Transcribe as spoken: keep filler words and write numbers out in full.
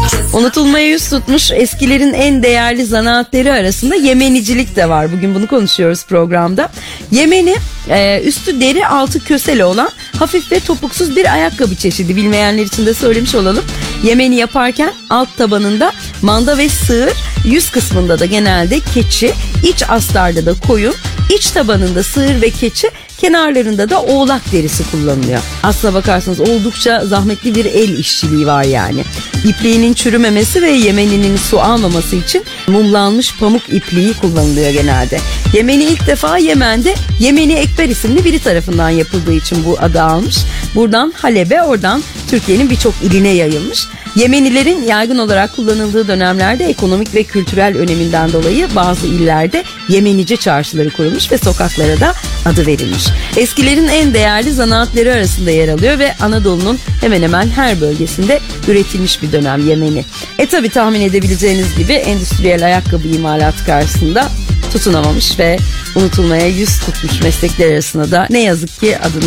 Unutulmaya yüz tutmuş eskilerin en değerli zanaatleri arasında Yemenicilik de var. Bugün bunu konuşuyoruz programda. Yemeni e, üstü deri altı kösele olan hafif ve topuksuz bir ayakkabı çeşidi. Bilmeyenler için de söylemiş olalım. Yemeni yaparken alt tabanında manda ve sığır, yüz kısmında da genelde keçi, iç astarda da koyun, iç tabanında sığır ve keçi, kenarlarında da oğlak derisi kullanılıyor. Aslına bakarsanız oldukça zahmetli bir el işçiliği var yani. İpliğinin çürümemesi ve Yemeninin su almaması için mumlanmış pamuk ipliği kullanılıyor genelde. Yemeni ilk defa Yemen'de Yemeni Ekber isimli biri tarafından yapıldığı için bu adı almış. Buradan Halep'e, oradan Türkiye'nin birçok iline yayılmış. Yemenilerin yaygın olarak kullanıldığı dönemlerde ekonomik ve kültürel öneminden dolayı bazı illerde Yemenice çarşıları kurulmuş ve sokaklara da adı verilmiş. Eskilerin en değerli zanaatleri arasında yer alıyor ve Anadolu'nun hemen hemen her bölgesinde üretilmiş bir dönem Yemeni. E tabi tahmin edebileceğiniz gibi endüstriyel ayakkabı imalatı karşısında tutunamamış ve unutulmaya yüz tutmuş meslekler arasında da ne yazık ki adını